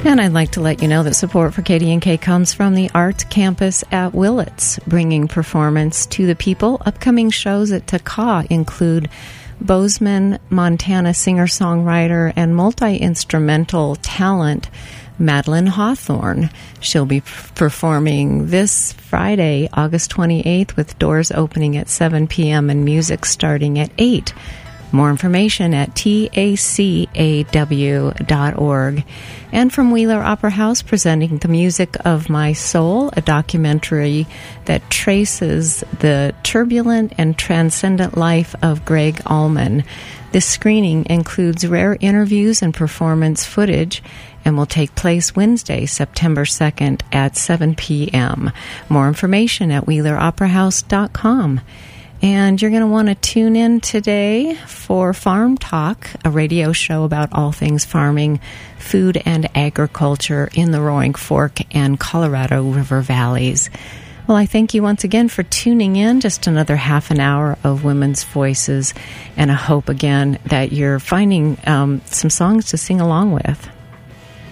And I'd like to let you know that support for KDNK comes from the Arts Campus at Willits, bringing performance to the people. Upcoming shows at TACA include Bozeman, Montana singer-songwriter and multi-instrumental talent Madeline Hawthorne. She'll be performing this Friday, August 28th, with doors opening at 7 p.m. and music starting at 8. More information at tacaw.org. And from Wheeler Opera House, presenting The Music of My Soul, a documentary that traces the turbulent and transcendent life of Greg Allman. This screening includes rare interviews and performance footage and will take place Wednesday, September 2nd at 7 p.m. More information at wheeleroperahouse.com. And you're going to want to tune in today for Farm Talk, a radio show about all things farming, food, and agriculture in the Roaring Fork and Colorado River valleys. Well, I thank you once again for tuning in. Just another half an hour of women's voices, and I hope again that you're finding some songs to sing along with.